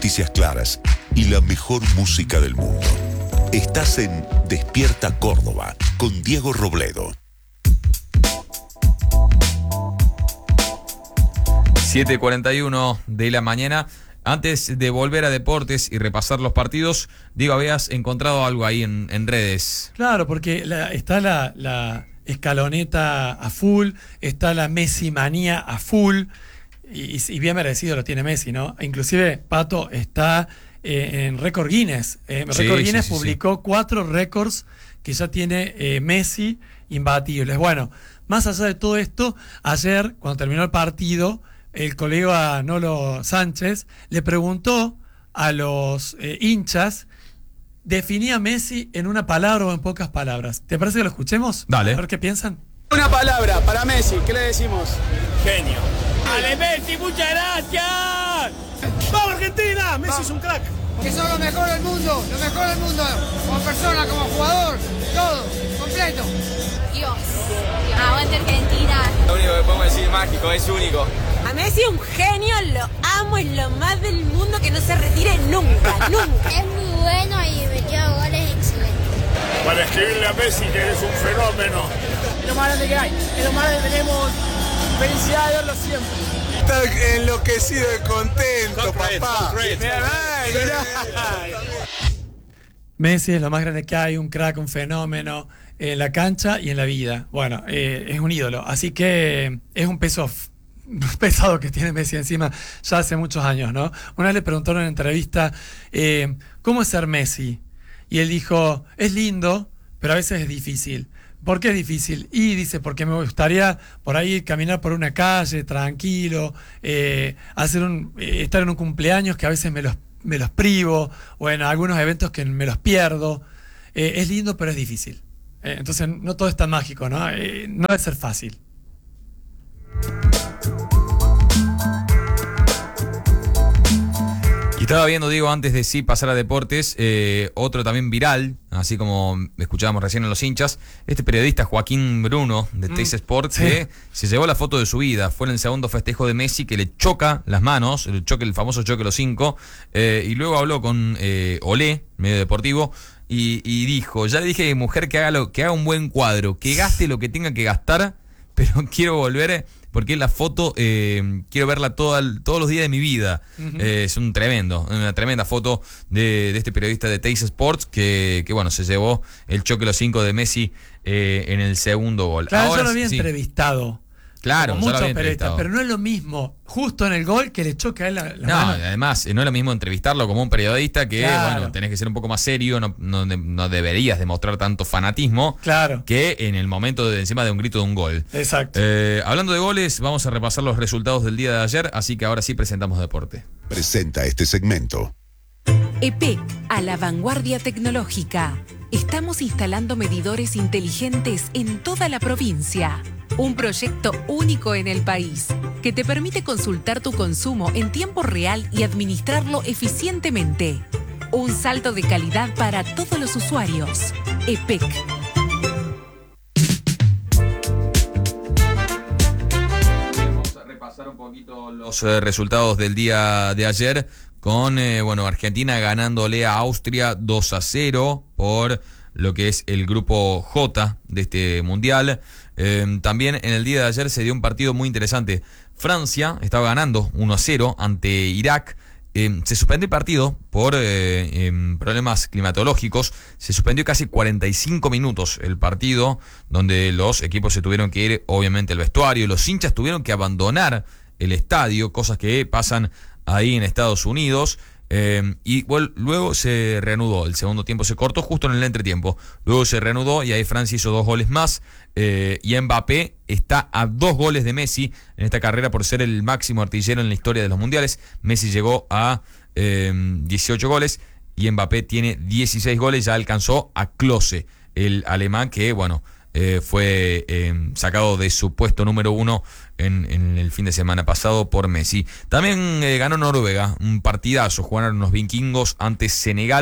noticias claras y la mejor música del mundo. Estás en Despierta Córdoba con Diego Robledo. 7:41 de la mañana. Antes de volver a deportes y repasar los partidos, Diego, habías encontrado algo ahí en redes. Claro, porque está la escaloneta a full, está la Messi manía a full, y bien merecido lo tiene Messi, ¿no? Inclusive, Pato, está en récord Guinness. Récord Guinness publicó 4 récords que ya tiene Messi imbatibles. Bueno, más allá de todo esto, ayer, cuando terminó el partido, el colega Nolo Sánchez le preguntó a los hinchas, definía a Messi en una palabra o en pocas palabras. ¿Te parece que lo escuchemos? Dale. A ver qué piensan. Una palabra para Messi, ¿qué le decimos? Genio. ¡Ale Messi, muchas gracias! ¡Vamos Argentina! Messi es un crack. Que son lo mejor del mundo, como persona, como jugador, todo, completo. Dios. Aguante Argentina. Lo único que podemos decir mágico, es único. A Messi un genio, lo amo, es lo más del mundo, que no se retire nunca, nunca. Es muy bueno y metió goles excelentes. Para escribirle a Messi que eres un fenómeno. Es lo más grande que hay, es lo más grande que tenemos. Felicidad de verlo siempre. Está enloquecido y contento, papá. Messi es lo más grande que hay, un crack, un fenómeno en la cancha y en la vida. Bueno, es un ídolo, así que es un peso pesado que tiene Messi encima ya hace muchos años, ¿no? Una vez le preguntaron en entrevista, ¿cómo es ser Messi? Y él dijo, es lindo, pero a veces es difícil. ¿Por qué es difícil? Y dice, porque me gustaría por ahí caminar por una calle tranquilo, estar en un cumpleaños que a veces me los privo, o en algunos eventos que me los pierdo. Es lindo, pero es difícil. Entonces no todo es tan mágico, ¿no? No debe ser fácil. Y estaba viendo, Diego, antes de pasar a deportes, otro también viral, así como escuchábamos recién en los hinchas, este periodista Joaquín Bruno de Teis Sport, que se llevó la foto de su vida. Fue en el segundo festejo de Messi, que le choca las manos, el famoso choque de los 5, y luego habló con Olé, medio deportivo, y dijo, ya le dije a mi mujer que haga un buen cuadro, que gaste lo que tenga que gastar, pero quiero volver, porque la foto quiero verla todos los días de mi vida. Es una tremenda foto de este periodista de Teis Sports que bueno, se llevó el choque de los 5 de Messi en el segundo gol. Claro, ahora yo lo había entrevistado. Claro, muchos periodistas, pero no es lo mismo justo en el gol que le choque a él la mano. Además, no es lo mismo entrevistarlo como un periodista que, claro, bueno, tenés que ser un poco más serio, no deberías demostrar tanto fanatismo, claro, que en el momento de encima de un grito de un gol. Exacto. Hablando de goles, vamos a repasar los resultados del día de ayer, así que ahora sí presentamos deporte. Presenta este segmento. EPEC, a la vanguardia tecnológica. Estamos instalando medidores inteligentes en toda la provincia. Un proyecto único en el país que te permite consultar tu consumo en tiempo real y administrarlo eficientemente. Un salto de calidad para todos los usuarios. EPEC. Vamos a repasar un poquito los resultados del día de ayer con Argentina ganándole a Austria 2-0 por lo que es el grupo J de este mundial. También en el día de ayer se dio un partido muy interesante. Francia estaba ganando 1-0 ante Irak. Se suspendió el partido por problemas climatológicos. Se suspendió casi 45 minutos el partido, donde los equipos se tuvieron que ir, obviamente, al vestuario. Los hinchas tuvieron que abandonar el estadio, cosas que pasan ahí en Estados Unidos. Y luego se reanudó. El segundo tiempo se cortó justo en el entretiempo. Luego se reanudó y ahí Francia hizo 2 goles más. Y Mbappé está a 2 goles de Messi en esta carrera por ser el máximo artillero en la historia de los mundiales. Messi llegó a 18 goles y Mbappé tiene 16 goles. Ya alcanzó a Klose, el alemán que, fue sacado de su puesto número 1 en el fin de semana pasado por Messi. También ganó Noruega, un partidazo. Jugaron los vikingos ante Senegal.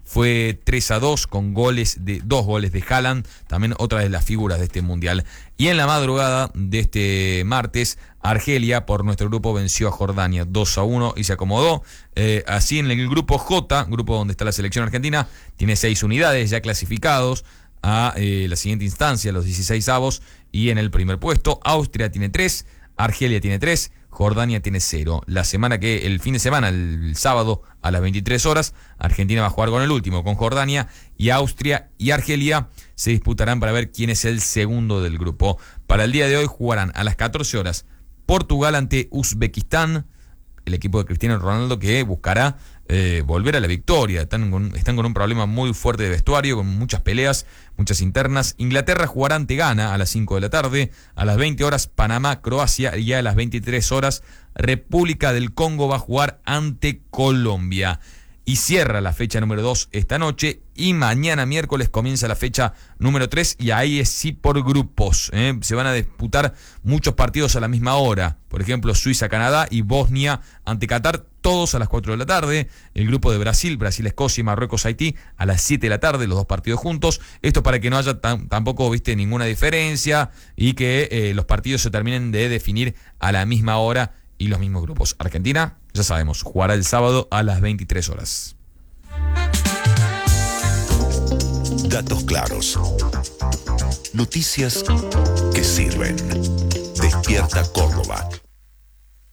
fue 3-2 con dos goles de Haaland, también otra de las figuras de este mundial. Y en la madrugada de este martes, Argelia por nuestro grupo venció a Jordania 2-1 y se acomodó. Así en el grupo J, grupo donde está la selección argentina, tiene 6 unidades ya clasificados a la siguiente instancia, los 16avos, y en el primer puesto Austria tiene 3, Argelia tiene 3, Jordania tiene 0. El fin de semana, el sábado a las 23 horas, Argentina va a jugar con el último, con Jordania, y Austria y Argelia se disputarán para ver quién es el segundo del grupo. Para el día de hoy jugarán a las 14 horas Portugal ante Uzbekistán, el equipo de Cristiano Ronaldo que buscará volver a la victoria. Están con un problema muy fuerte de vestuario, con muchas peleas, muchas internas. Inglaterra jugará ante Ghana a las 5 de la tarde, a las 20 horas Panamá, Croacia, y a las 23 horas República del Congo va a jugar ante Colombia. Y cierra la fecha número 2 esta noche, y mañana miércoles comienza la fecha número 3, y ahí es sí por grupos. Se van a disputar muchos partidos a la misma hora. Por ejemplo, Suiza-Canadá y Bosnia ante Qatar, todos a las 4 de la tarde. El grupo de Brasil-Escocia y Marruecos-Haití a las 7 de la tarde, los dos partidos juntos. Esto para que no haya tampoco ninguna diferencia y que los partidos se terminen de definir a la misma hora y los mismos grupos. Argentina, ya sabemos, jugará el sábado a las 23 horas. Datos claros. Noticias que sirven. Despierta Córdoba.